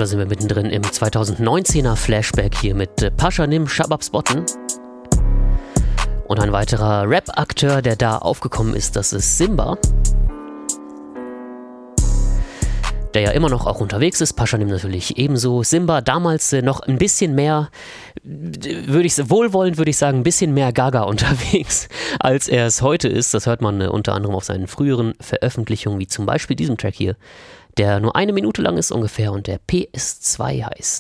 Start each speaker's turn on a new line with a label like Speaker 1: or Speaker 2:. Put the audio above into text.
Speaker 1: da sind wir mittendrin im 2019er Flashback hier mit Pashanim Shabab Spotten. Und ein weiterer Rap-Akteur, der da aufgekommen ist, das ist Simba. Der ja immer noch auch unterwegs ist, Pashanim natürlich ebenso. Simba damals noch ein bisschen mehr, wohlwollend würde ich sagen, ein bisschen mehr Gaga unterwegs, als er es heute ist. Das hört man unter anderem auf seinen früheren Veröffentlichungen, wie zum Beispiel diesem Track hier, der nur 1 Minute lang ist ungefähr und der PS2 heißt.